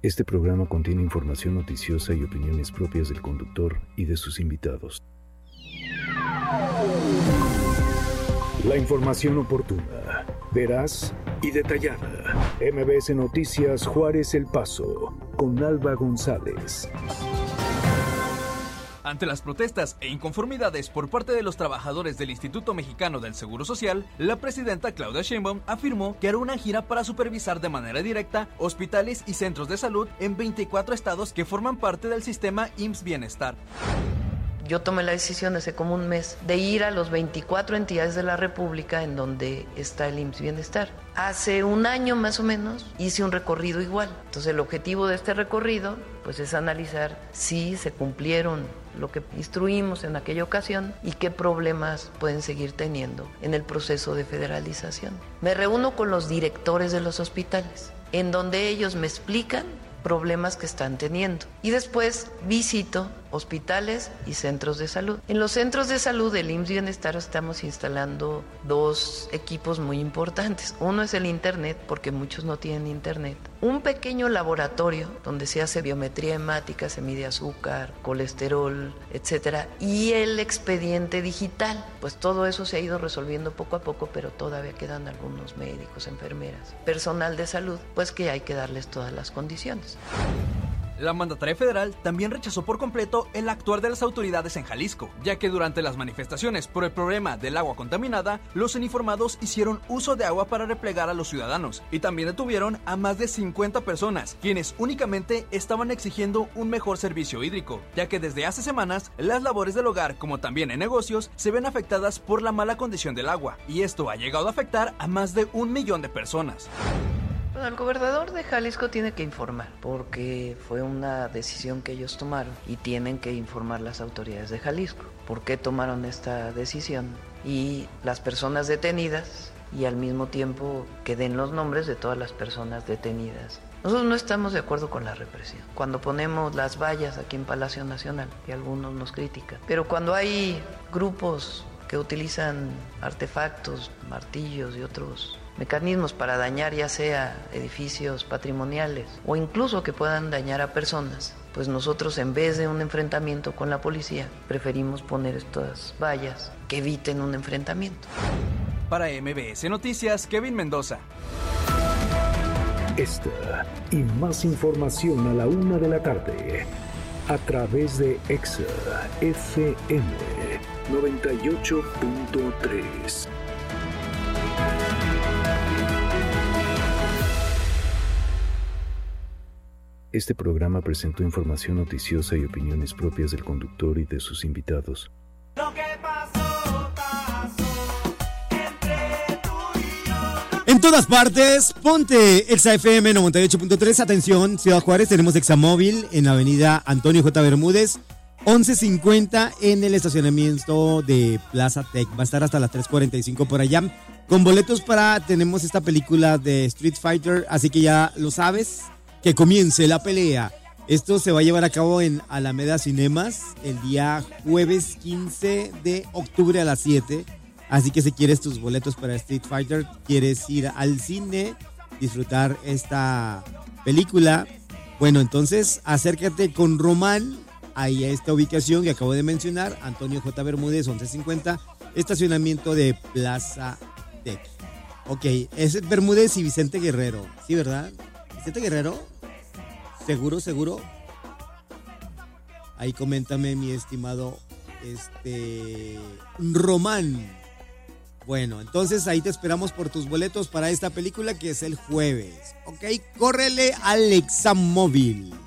Este programa contiene información noticiosa y opiniones propias del conductor y de sus invitados. La información oportuna, veraz y detallada. MBS Noticias Juárez El Paso, con Alba González. Ante las protestas e inconformidades por parte de los trabajadores del Instituto Mexicano del Seguro Social, la presidenta Claudia Sheinbaum afirmó que hará una gira para supervisar de manera directa hospitales y centros de salud en 24 estados que forman parte del sistema IMSS Bienestar. Yo tomé la decisión hace como un mes de ir a los 24 entidades de la República en donde está el IMSS Bienestar. Hace un año más o menos hice un recorrido igual. Entonces el objetivo de este recorrido pues es analizar si se cumplieron lo que instruimos en aquella ocasión y qué problemas pueden seguir teniendo en el proceso de federalización. Me reúno con los directores de los hospitales, en donde ellos me explican problemas que están teniendo. Y después visito hospitales y centros de salud. En los centros de salud del IMSS Bienestar estamos instalando 2 equipos muy importantes. Uno es el internet, porque muchos no tienen internet. Un pequeño laboratorio donde se hace biometría hemática, se mide azúcar, colesterol, etcétera, y el expediente digital. Pues todo eso se ha ido resolviendo poco a poco, pero todavía quedan algunos médicos, enfermeras, personal de salud, pues que hay que darles todas las condiciones. La mandataria federal también rechazó por completo el actuar de las autoridades en Jalisco, ya que durante las manifestaciones por el problema del agua contaminada, los uniformados hicieron uso de agua para replegar a los ciudadanos y también detuvieron a más de 50 personas, quienes únicamente estaban exigiendo un mejor servicio hídrico, ya que desde hace semanas las labores del hogar, como también en negocios, se ven afectadas por la mala condición del agua, y esto ha llegado a afectar a más de 1 millón de personas. Bueno, el gobernador de Jalisco tiene que informar, porque fue una decisión que ellos tomaron y tienen que informar las autoridades de Jalisco por qué tomaron esta decisión y las personas detenidas, y al mismo tiempo que den los nombres de todas las personas detenidas. Nosotros no estamos de acuerdo con la represión. Cuando ponemos las vallas aquí en Palacio Nacional, y algunos nos critican, pero cuando hay grupos que utilizan artefactos, martillos y otros mecanismos para dañar ya sea edificios patrimoniales o incluso que puedan dañar a personas, pues nosotros, en vez de un enfrentamiento con la policía, preferimos poner estas vallas que eviten un enfrentamiento. Para MBS Noticias, Kevin Mendoza. Esta y más información a la 1 de la tarde a través de Exa FM 98.3. Este programa presentó información noticiosa y opiniones propias del conductor y de sus invitados. Lo que pasó, entre tú y yo. En todas partes, ponte Exa FM 98.3. Atención, Ciudad Juárez, tenemos Examóvil en la avenida Antonio J. Bermúdez, 1150, en el estacionamiento de Plaza Tech. Va a estar hasta las 3:45 por allá. Con boletos tenemos esta película de Street Fighter, así que ya lo sabes. Que comience la pelea. Esto se va a llevar a cabo en Alameda Cinemas el día jueves 15 de octubre a las 7. Así que si quieres tus boletos para Street Fighter, quieres ir al cine, disfrutar esta película, bueno, entonces acércate con Román ahí a esta ubicación que acabo de mencionar, Antonio J. Bermúdez, 1150, estacionamiento de Plaza Tech. Ok, es Bermúdez y Vicente Guerrero, ¿sí, verdad? ¿Vicente Guerrero? ¿Seguro? Ahí coméntame, mi estimado Román. Bueno, entonces ahí te esperamos por tus boletos para esta película que es el jueves. Ok, córrele al Examóvil.